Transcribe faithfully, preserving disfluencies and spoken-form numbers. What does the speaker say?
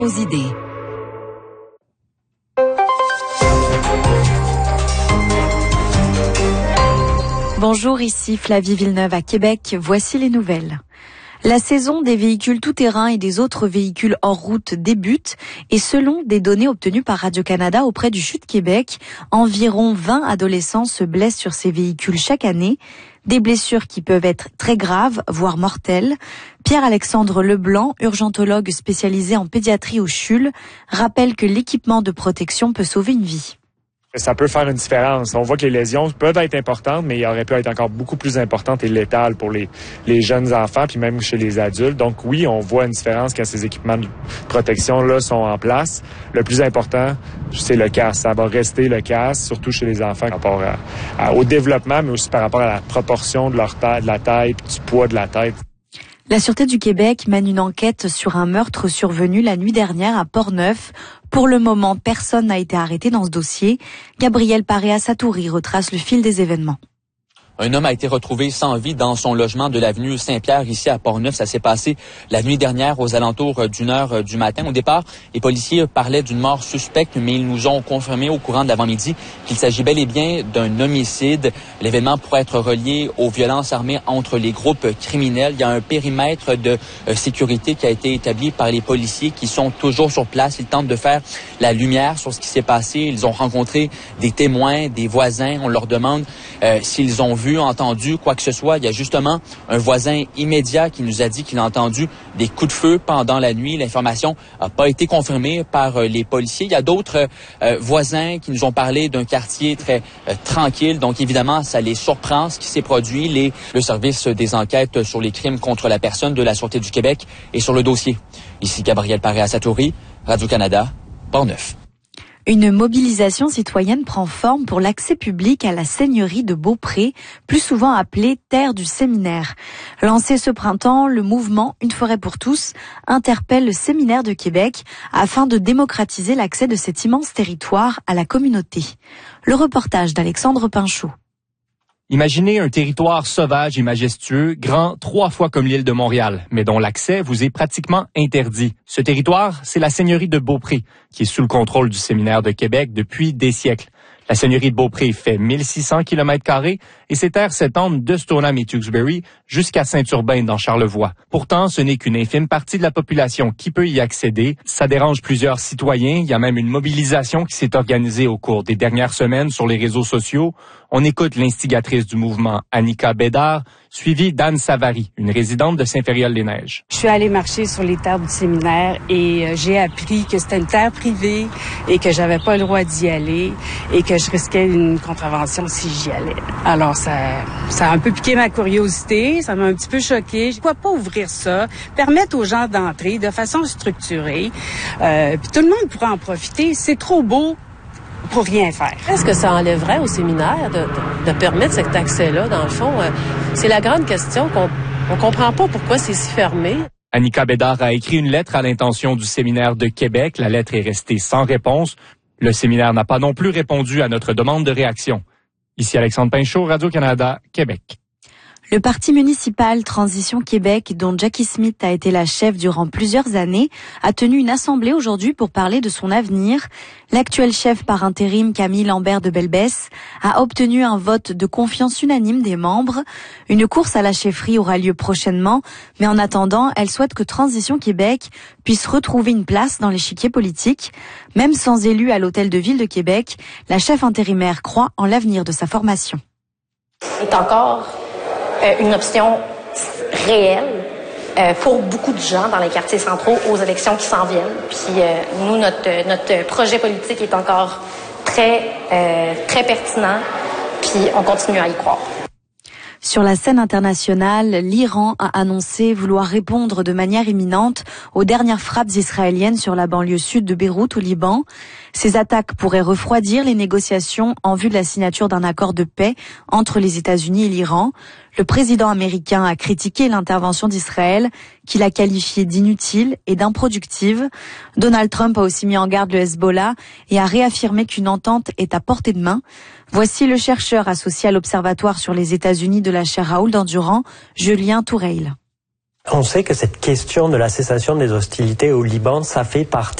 aux idées. Bonjour, ici Flavie Villeneuve à Québec. Voici les nouvelles. La saison des véhicules tout-terrain et des autres véhicules hors route débute et selon des données obtenues par Radio-Canada auprès du C H U de Québec, environ vingt adolescents se blessent sur ces véhicules chaque année. Des blessures qui peuvent être très graves, voire mortelles. Pierre-Alexandre Leblanc, urgentologue spécialisé en pédiatrie au C H U L, rappelle que l'équipement de protection peut sauver une vie. Ça peut faire une différence. On voit que les lésions peuvent être importantes, mais il aurait pu être encore beaucoup plus importantes et létales pour les, les jeunes enfants, puis même chez les adultes. Donc oui, on voit une différence quand ces équipements de protection-là sont en place. Le plus important, c'est le casque. Ça va rester le casque, surtout chez les enfants, par rapport à, à, au développement, mais aussi par rapport à la proportion de leur taille, de la tête, du poids de la tête. La Sûreté du Québec mène une enquête sur un meurtre survenu la nuit dernière à Portneuf. Pour le moment, personne n'a été arrêté dans ce dossier. Gabriel Paré-Assatouri retrace le fil des événements. Un homme a été retrouvé sans vie dans son logement de l'avenue Saint-Pierre, ici à Portneuf. Ça s'est passé la nuit dernière aux alentours d'une heure du matin. Au départ, les policiers parlaient d'une mort suspecte, mais ils nous ont confirmé au courant de l'avant-midi qu'il s'agit bel et bien d'un homicide. L'événement pourrait être relié aux violences armées entre les groupes criminels. Il y a un périmètre de sécurité qui a été établi par les policiers qui sont toujours sur place. Ils tentent de faire la lumière sur ce qui s'est passé. Ils ont rencontré des témoins, des voisins. On leur demande euh, s'ils ont vu entendu quoi que ce soit. Il y a justement un voisin immédiat qui nous a dit qu'il a entendu des coups de feu pendant la nuit. L'information n'a pas été confirmée par euh, les policiers. Il y a d'autres euh, voisins qui nous ont parlé d'un quartier très euh, tranquille. Donc évidemment, ça les surprend ce qui s'est produit. Les, le service des enquêtes sur les crimes contre la personne de la Sûreté du Québec est sur le dossier. Ici Gabriel Paré-Assatouri, Radio-Canada, Portneuf. Une mobilisation citoyenne prend forme pour l'accès public à la seigneurie de Beaupré, plus souvent appelée Terre du Séminaire. Lancé ce printemps, le mouvement Une forêt pour tous interpelle le Séminaire de Québec afin de démocratiser l'accès de cet immense territoire à la communauté. Le reportage d'Alexandre Pinchot. Imaginez un territoire sauvage et majestueux, grand trois fois comme l'île de Montréal, mais dont l'accès vous est pratiquement interdit. Ce territoire, c'est la seigneurie de Beaupré, qui est sous le contrôle du Séminaire de Québec depuis des siècles. La seigneurie de Beaupré fait mille six cents kilomètres carrés et ses terres s'étendent de Stoneham et Tewksbury jusqu'à Saint-Urbain dans Charlevoix. Pourtant, ce n'est qu'une infime partie de la population qui peut y accéder. Ça dérange plusieurs citoyens. Il y a même une mobilisation qui s'est organisée au cours des dernières semaines sur les réseaux sociaux. On écoute l'instigatrice du mouvement, Annika Bédard, suivie d'Anne Savary, une résidente de Saint-Fériol-les-Neiges. Je suis allée marcher sur les terres du séminaire et euh, j'ai appris que c'était une terre privée et que j'avais pas le droit d'y aller et que je risquais une contravention si j'y allais. Alors ça, ça a un peu piqué ma curiosité, ça m'a un petit peu choquée. Pourquoi pas ouvrir ça, permettre aux gens d'entrer de façon structurée, euh, puis tout le monde pourra en profiter. C'est trop beau pour rien faire. Est-ce que ça enlèverait au séminaire de, de, de permettre cet accès-là, dans le fond? Euh, c'est la grande question qu'on on comprend pas pourquoi c'est si fermé. Annika Bédard a écrit une lettre à l'intention du Séminaire de Québec. La lettre est restée sans réponse. Le séminaire n'a pas non plus répondu à notre demande de réaction. Ici Alexandre Pinchot, Radio-Canada, Québec. Le parti municipal Transition Québec, dont Jackie Smith a été la chef durant plusieurs années, a tenu une assemblée aujourd'hui pour parler de son avenir. L'actuel chef par intérim, Camille Lambert de Belbès, a obtenu un vote de confiance unanime des membres. Une course à la chefferie aura lieu prochainement, mais en attendant, elle souhaite que Transition Québec puisse retrouver une place dans l'échiquier politique. Même sans élu à l'Hôtel de Ville de Québec, la chef intérimaire croit en l'avenir de sa formation. Est encore Euh, une option réelle euh, pour beaucoup de gens dans les quartiers centraux aux élections qui s'en viennent. Puis euh, nous, notre, notre projet politique est encore très, euh, très pertinent, puis on continue à y croire. Sur la scène internationale, l'Iran a annoncé vouloir répondre de manière imminente aux dernières frappes israéliennes sur la banlieue sud de Beyrouth au Liban. Ces attaques pourraient refroidir les négociations en vue de la signature d'un accord de paix entre les États-Unis et l'Iran. Le président américain a critiqué l'intervention d'Israël, qu'il a qualifiée d'inutile et d'improductive. Donald Trump a aussi mis en garde le Hezbollah et a réaffirmé qu'une entente est à portée de main. Voici le chercheur associé à l'Observatoire sur les États-Unis de la chaire Raoul Dandurand, Julien Toureil. On sait que cette question de la cessation des hostilités au Liban, ça fait partie